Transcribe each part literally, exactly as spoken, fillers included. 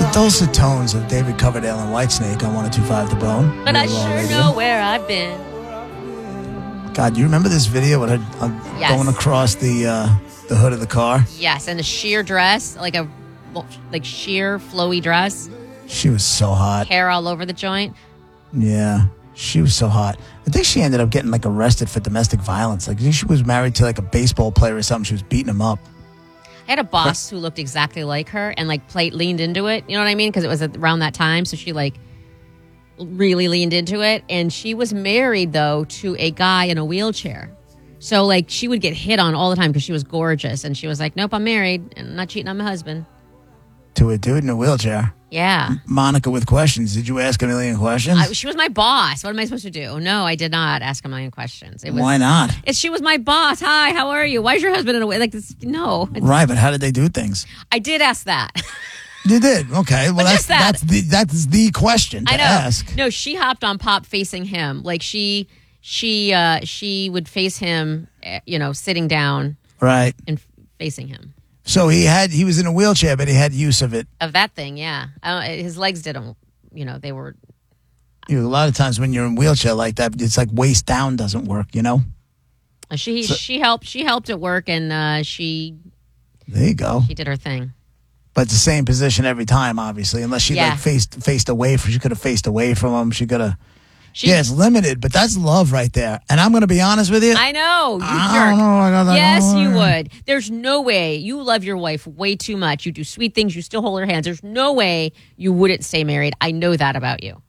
The dulcet tones of David Coverdale and Whitesnake on one oh two point five The Bone. But I sure know where I've been. God, you remember this video with her uh, Yes. going across the uh, the hood of the car? Yes, and a sheer dress, like a like sheer flowy dress. She was so hot. Hair all over the joint. Yeah, she was so hot. I think she ended up getting like arrested for domestic violence. Like she was married to like a baseball player or something. She was beating him up. I had a boss who looked exactly like her and like played leaned into it. You know what I mean? Because it was around that time, so she like really leaned into it. And she was married though to a guy in a wheelchair. So like she would get hit on all the time because she was gorgeous, and she was like, "Nope, I'm married and I'm not cheating on my husband." To a dude in a wheelchair. Yeah. Monica with questions. Did you ask a million questions? I, she was my boss. What am I supposed to do? No, I did not ask a million questions. It was, Why not? It's, she was my boss. Hi, how are you? Why is your husband in a way like this? No. Right, but how did they do things? I did ask that. You did. Okay. Well, But that's just that. that's the that's the question to I know. ask. No, she hopped on Pop facing him. Like she she uh, she would face him, eh, you know, sitting down Right. and facing him. So he had he was in a wheelchair, but he had use of it. Of that thing, yeah. Uh, his legs didn't, you know, they were. You know, a lot of times when you're in a wheelchair like that, it's like waist down doesn't work. You know. She So- she helped she helped at work, and uh, she There you go. she did her thing. But it's the same position every time, obviously, unless she Yeah. like faced faced away from. She could have faced away from him. She could have. She, Yeah, it's limited, but that's love right there. And I'm going to be honest with you. I know. You I jerk. don't know. I got that Yes, going. you would. There's no way you love your wife way too much. You do sweet things. You still hold her hands. There's no way you wouldn't stay married. I know that about you.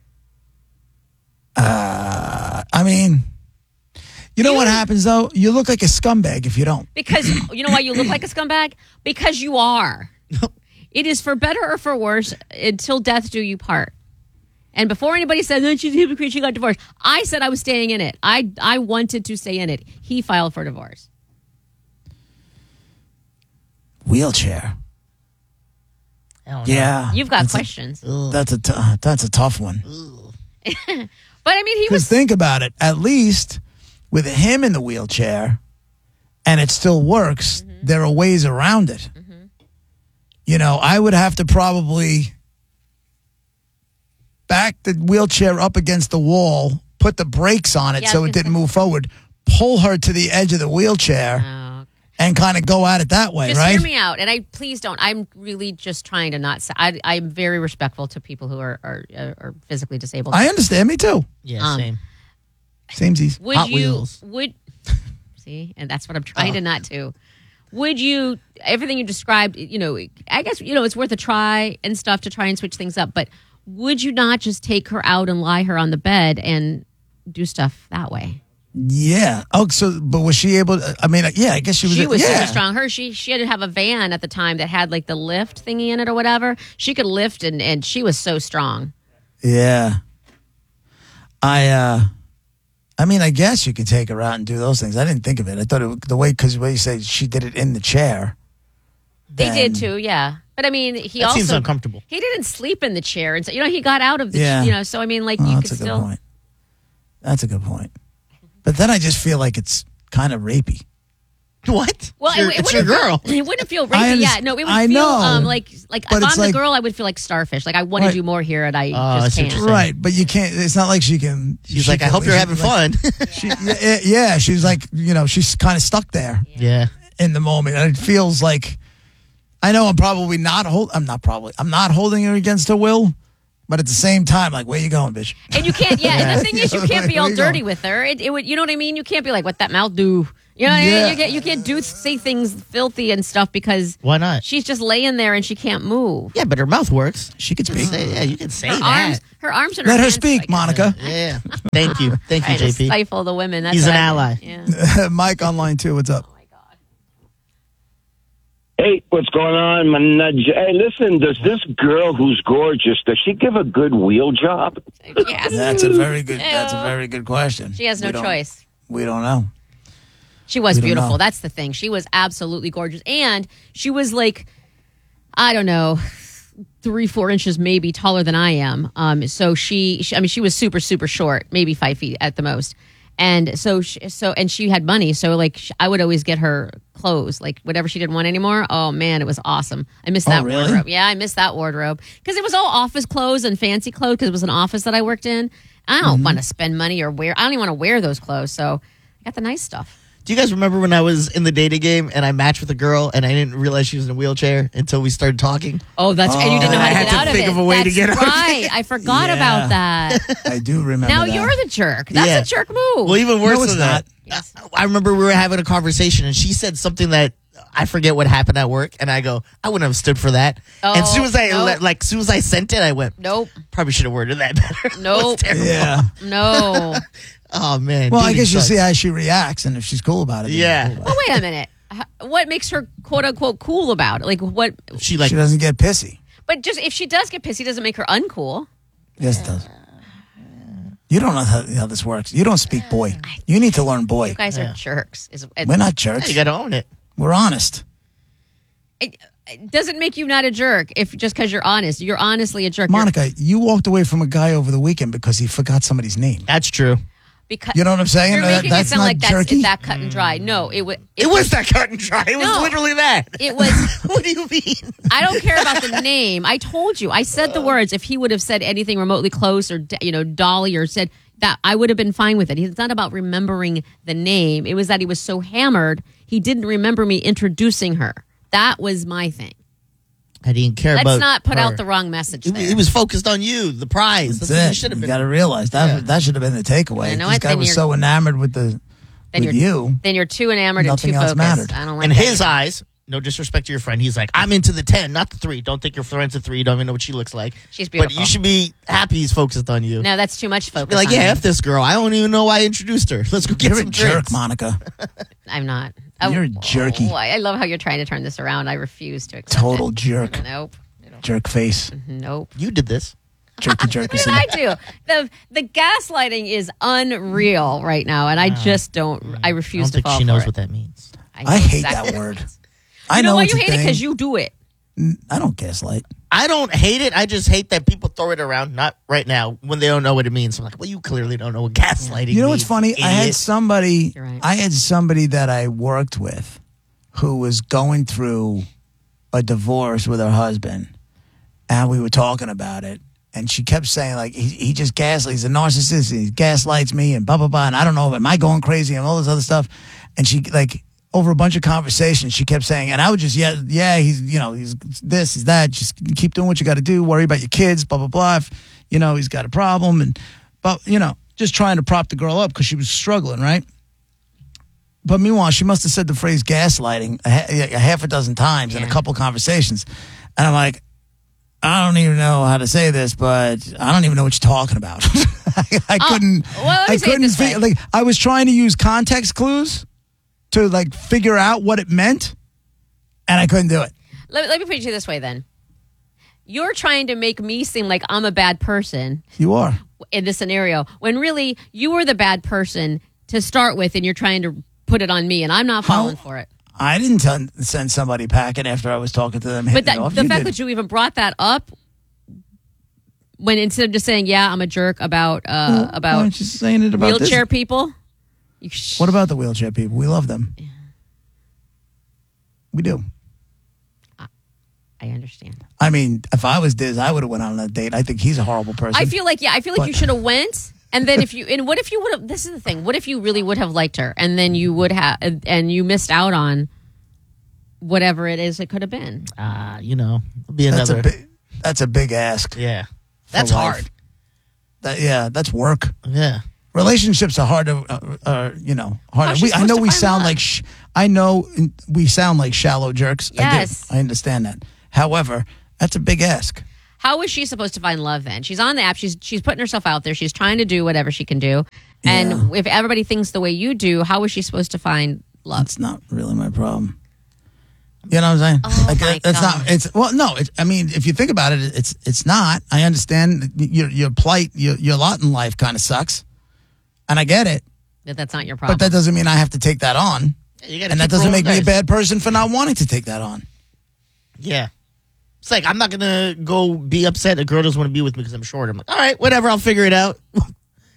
Uh, I mean, you know You- what happens though? You look like a scumbag if you don't. Because you know why you look like a scumbag? Because you are. It is for better or for worse until death do you part. And before anybody says, oh, she's a hypocrite, she got divorced, I said I was staying in it. I I wanted to stay in it. He filed for divorce. Wheelchair. I don't know. Yeah. You've got that's questions. A, that's a t- that's a tough one. But I mean, he Because was. think about it. At least with him in the wheelchair, and it still works. Mm-hmm. There are ways around it. Mm-hmm. You know, I would have to probably back the wheelchair up against the wall, put the brakes on it Yeah, I so was it gonna didn't say- move forward, pull her to the edge of the wheelchair, Oh. and kind of go at it that way, Just right? hear me out, and I please don't. I'm really just trying to not. Say, I, I'm very respectful to people who are are, are physically disabled. I understand. Me too. Yeah, Um, same. Samesies. Would Hot you Wheels. would see, and that's what I'm trying to not do. Would you everything you described? You know, I guess you know it's worth a try and stuff to try and switch things up. But would you not just take her out and lie her on the bed and do stuff that way? Yeah. Oh, so but was she able? To, I mean, yeah. I guess she was. She was yeah. super strong. Her she she had to have a van at the time that had like the lift thingy in it or whatever. She could lift and and she was so strong. Yeah. I. uh I mean, I guess you could take her out and do those things. I didn't think of it. I thought it, the way because the way you say she did it in the chair. They then- did too, yeah. But I mean, he That also seems uncomfortable. He didn't sleep in the chair, and so you know he got out of the Yeah. you know. So I mean, like Oh, you that's could a good still. point. That's a good point. But then I just feel like it's kind of rapey. What? Well, it's your, it, it it's your wouldn't girl. Feel, it wouldn't feel I rapey. Yeah, underst- no, it would I feel know. um like like But if it's I'm like- the girl, I would feel like starfish. Like I want Right. to do more here, and I Oh, I just see what can't. you're saying. Right, but you can't. It's not like she can. She's she like, I can- hope you're she- having like, fun. She, yeah, yeah, she's like, you know, she's kind of stuck there yeah. in the moment, and it feels like. I know I'm probably not hold. I'm not probably. I'm not holding her against her will, but at the same time, like, where you going, bitch? And you can't. Yeah, and the thing is, you can't be all Where you dirty going? with her. It, it would, you know what I mean? You can't be like, what that mouth do? You know what I Yeah. mean? You, get, you can't do say things filthy and stuff because Why not? she's just laying there and she can't move. Yeah, but her mouth works. She could You can speak. say, yeah, you can say Her that. arms, her arms, and her Let her hands, speak, like, Monica. Yeah. Thank you. Thank you, Trying to J P. stifle the women. That's He's what an I- ally. Yeah. Mike online too. What's up? Oh my god. Hey, what's going on? Manaj? Hey, listen, does this girl who's gorgeous, does she give a good wheel job? Yes. That's a very good. That's a Ew. very good question. She has no We don't- choice. We don't know. She was We don't beautiful. know. That's the thing. She was absolutely gorgeous. And she was like, I don't know, three, four inches maybe taller than I am. Um, so she, she, I mean, she was super, super short, maybe five feet at the most. And so, she, so, and she had money. So, like, sh- I would always get her clothes, like whatever she didn't want anymore. Oh man, it was awesome. I missed Oh, that really? wardrobe. Yeah, I missed that wardrobe because it was all office clothes and fancy clothes because it was an office that I worked in. I don't Mm-hmm. want to spend money or wear. I don't even want to wear those clothes. So, I got the nice stuff. Do you guys remember when I was in the dating game and I matched with a girl and I didn't realize she was in a wheelchair until we started talking? Oh, that's and you didn't know how I to had get to out of think it. of a way to That's get out of it. right. I forgot Yeah. about that. I do remember Now that. you're the jerk. That's Yeah. a jerk move. Well, even worse No, it's than that. Yes. I remember we were having a conversation and she said something that I forget what happened at work, and I go, I wouldn't have stood for that. and as soon as I Oh, le- nope. like, as soon as I sent it, I went, Nope. probably should have worded that better. Nope. It was terrible. Yeah. No. Oh man. Well, I dating guess you sucks. see how she reacts, and if she's cool about it, then Yeah. you're cool about Well, wait a minute. H- What makes her quote unquote cool about it? Like what? She it. like She doesn't get pissy. But just if she does get pissy, doesn't make her uncool. Yes, it does. You don't know how, how this works. You don't speak boy. You need to learn boy. You guys Yeah. are jerks. Is it, We're not yeah, jerks. you got to own it. We're honest. it, it doesn't make you not a jerk if just because you're honest. You're honestly a jerk. You're- Monica, you walked away from a guy over the weekend because he forgot somebody's name. That's true. because You know what I'm saying? You're That- making that's it sound not like that's jerky. that cut and dry. No, it was. It was that cut and dry. It was No. literally that. It was. What do you mean? I don't care about the name. I told you. I said the words. If he would have said anything remotely close or, you know, Dolly or said that, I would have been fine with it. It's not about remembering the name. It was that he was so hammered, he didn't remember me introducing her. That was my thing. I didn't care Let's about. not put her. out the wrong message He, there. he was focused on you, the prize. That's That's what it. you should have You been. got to realize that Yeah. that should have been the takeaway. You know this what? guy Then was you're- so enamored with the then with you're, you. Then you're too enamored Nothing and too else focused. mattered. I don't like In that his either. eyes, no disrespect to your friend, he's like, I'm into the ten, not the three. Don't think your friend's a three. You don't even know what she looks like. She's But beautiful. you should be happy he's focused on you. No, that's too much focus. Be like, on yeah, me. F this girl. I don't even know why I introduced her. Let's go get You're a some jerk, drinks. Monica. I'm not. You're jerky. Oh, I love how you're trying to turn this around. I refuse to accept Total it. jerk. Nope. Jerk face. Nope. You did this. Jerky jerk. What did I do? The the gaslighting is unreal right now, and I just don't. I I refuse don't to think fall she knows for what it. that means. know I hate exactly that what it word. means. I You know know why it's you a hate it? thing. Because you do it. I don't gaslight. I don't hate it. I just hate that people throw it around, not right now, when they don't know what it means. I'm like, well, you clearly don't know what gaslighting means. You know what's funny? I had idiot. somebody. You're right. I had somebody that I worked with, who was going through a divorce with her husband, and we were talking about it. And she kept saying, like, he, he just gaslights. He's a narcissist. He gaslights me and blah, blah, blah. And I don't know, am I going crazy and all this other stuff? And she, like, over a bunch of conversations, she kept saying, and I would just, yeah, yeah, he's, you know, he's this, he's that. Just keep doing what you got to do. Worry about your kids, blah, blah, blah. If, you know, he's got a problem. And, but, you know, just trying to prop the girl up because she was struggling, right? But meanwhile, she must have said the phrase gaslighting a, ha- a half a dozen times in a Yeah. couple conversations. And I'm like, I don't even know how to say this, but I don't even know what you're talking about. I, I Oh, couldn't. well, let me I say it couldn't. this fi- way. like I was trying to use context clues to like figure out what it meant, and I couldn't do it. Let, let me put it to you this way then. You're trying to make me seem like I'm a bad person You are. in this scenario when really you were the bad person to start with and you're trying to put it on me and I'm not falling for it. I didn't tell, send somebody packing after I was talking to them. But hitting it that, off. the You fact did. that you even brought that up when instead of just saying, yeah, I'm a jerk about uh, Well, why about aren't you saying it about this? wheelchair people. You sh- What about the wheelchair people? We love them. We do. I understand. I mean, if I was Diz, I would have went on that date. I think he's a horrible person. I feel like, yeah, I feel like But- you should have went. And then if you, and what if you would have, this is the thing, what if you really would have liked her and then you would have, and you missed out on whatever it is it could have been? Ah, you know, it'll be that's another. a big. That's a big ask. yeah, for that's life. hard. That, yeah, that's work. Yeah, Relationships are hard to, uh, uh, you know, hard. How's To, she we, I know supposed to we find sound love? like, sh- I know we sound like shallow jerks. Yes. I, do. I understand that. However, that's a big ask. How is she supposed to find love then? She's on the app. She's she's putting herself out there. She's trying to do whatever she can do. And Yeah. if everybody thinks the way you do, how is she supposed to find love? That's not really my problem. You know what I'm saying? Oh, like my that's God. not. It's well, no. It, I mean, if you think about it, it's it's not. I understand your your plight, your your lot in life kind of sucks, and I get it. That that's not your problem. But that doesn't mean I have to take that on, you gotta and that keep doesn't rolling make me a dice. bad person for not wanting to take that on. Yeah, it's like I'm not gonna go be upset. A girl doesn't want to be with me because I'm short. I'm like, all right, whatever. I'll figure it out.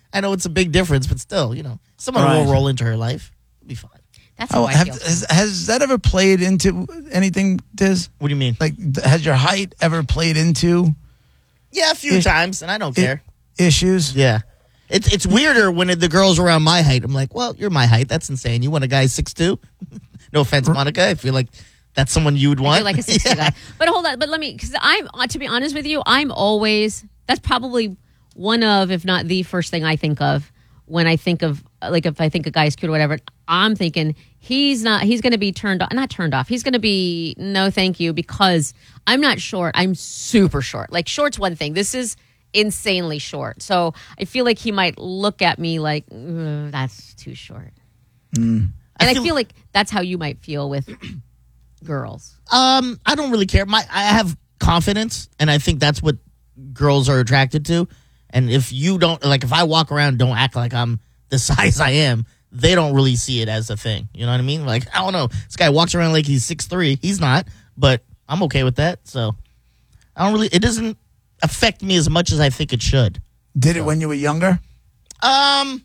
I know it's a big difference, but still, you know, someone Right. will roll into her life. It'll be fine. That's how Oh, I have, feel. has, has that ever played into anything, Diz? What do you mean? Like, th- has your height ever played into Yeah, a few It- times, and I don't i- care. issues? Yeah. It's it's weirder when it, the girl's around my height. I'm like, well, you're my height. That's insane. You want a guy six two? No offense, Monica. I feel like that's someone you would I want. feel like a sixty Yeah. guy. But hold on. But let me, because I'm, uh, to be honest with you, I'm always, that's probably one of, if not the first thing I think of when I think of, like, if I think a guy's cute or whatever, I'm thinking he's not, he's going to be turned off, not turned off. He's going to be, no, thank you, because I'm not short. I'm super short. Like, short's one thing. This is insanely short. So I feel like he might look at me like, "Ugh, that's too short. And I I feel, feel- like that's how you might feel with girls. Um, I don't really care. My I have confidence, and I think that's what girls are attracted to. And if you don't, like, if I walk around and don't act like I'm the size I am, they don't really see it as a thing. You know what I mean? Like, I don't know. This guy walks around like he's six three. He's not, but I'm okay with that. So I don't really. It doesn't affect me as much as I think it should. Did it when you were younger? Um,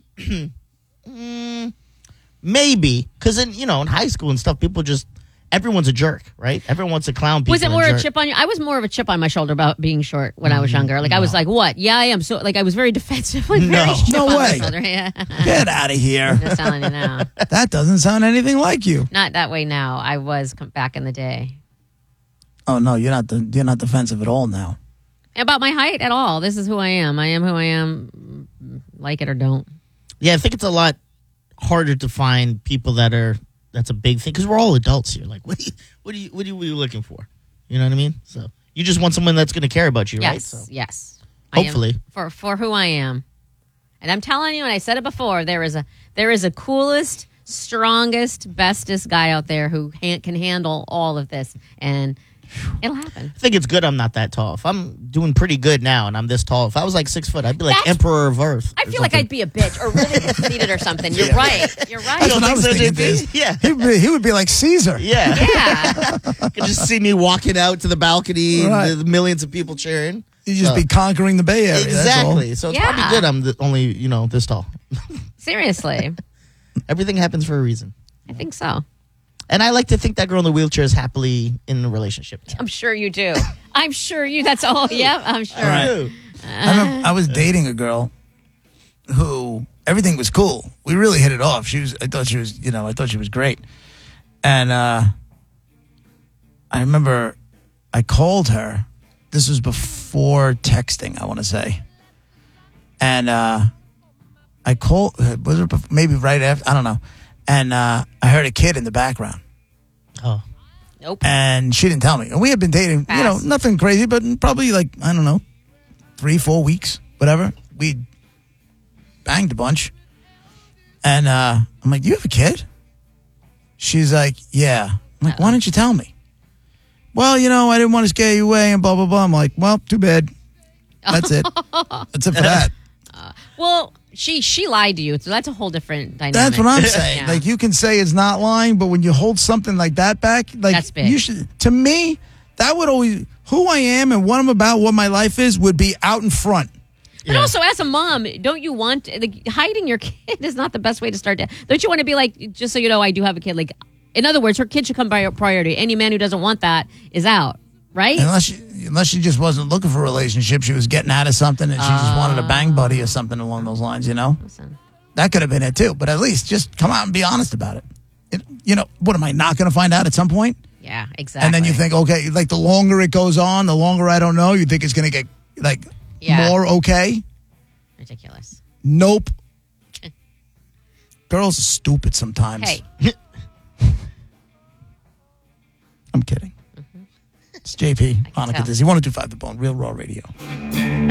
mm, maybe because in you know in high school and stuff, people just everyone's a jerk, right? Everyone wants to clown people. Was it and more a jerk. chip on you? I was more of a chip on my shoulder about being short when I was younger. Like I was like, "What? Yeah, I am." So like I was very defensive. Like, very No. chip No on my way. shoulder. Yeah, Get out of here. just telling you now. That doesn't sound anything like you. Not that way now. I was com- back in the day. Oh no, you're not. The, you're not defensive at all now. About my height at all. This is who I am. I am who I am. Like it or don't. Yeah, I think it's a lot harder to find people that are. That's a big thing because we're all adults here. Like, what do you, what do you, what are you, what are you looking for? You know what I mean? So you just want someone that's going to care about you, right? Yes, So yes. I am hopefully. for for who I am. And I'm telling you, and I said it before, there is a there is a coolest, strongest, bestest guy out there who ha- can handle all of this, and it'll happen. I think it's good I'm not that tall. If I'm doing pretty good now and I'm this tall, if I was like six foot, I'd be like That's- Emperor of Earth. I or feel like something. I'd be a bitch or really conceited or something. You're right. You're That's right. what I think was so, thinking. J P? Diz. Yeah. he would, be, he would be like Caesar. Yeah. Yeah. You could just see me walking out to the balcony Right. and the millions of people cheering. You'd just So- be conquering the Bay Area. Exactly. So it's Yeah. probably good I'm the only, you know, this tall. Seriously. Everything happens for a reason. I think so. And I like to think that girl in the wheelchair is happily in a relationship now. I'm sure you do. I'm sure you. That's all. Yeah, I'm sure. Right. True. I, remember, I was dating a girl who everything was cool. We really hit it off. She was. I thought she was. You know. I thought she was great. And uh, I remember I called her. This was before texting, I want to say. And uh, I called. Was it bef- maybe right after? I don't know. And uh, I heard a kid in the background. Oh. Nope. And she didn't tell me. And we had been dating, you know, Fast. nothing crazy, but probably like, I don't know, three, four weeks, whatever. We banged a bunch. And uh, I'm like, you have a kid? She's like, yeah. I'm like, why didn't you tell me? Well, you know, I didn't want to scare you away and blah, blah, blah. I'm like, well, too bad. That's it. That's it for that. Well, she she lied to you, so that's a whole different dynamic. That's what I'm saying. Yeah. Like, you can say it's not lying, but when you hold something like that back, like, That's big. you should, to me, that would always, who I am and what I'm about, what my life is, would be out in front. But also, as a mom, don't you want like, hiding your kid is not the best way to start. To, don't you want to be like, just so you know, I do have a kid. Like, in other words, her kid should come by priority. Any man who doesn't want that is out, right? Unless she, unless she just wasn't looking for a relationship, she was getting out of something and she just wanted a bang buddy or something along those lines, you know? Listen, That could have been it too. But at least just come out and be honest about it. it you know, what am I not going to find out at some point? yeah, exactly. And then you think, okay, like the longer it goes on, the longer I don't know, you think it's going to get like Yeah. more okay? ridiculous. Nope. Girls are stupid sometimes. Hey, I'm kidding. It's J P, Monica tell. Dizzy, one oh two point five The Bone, Real Raw Radio.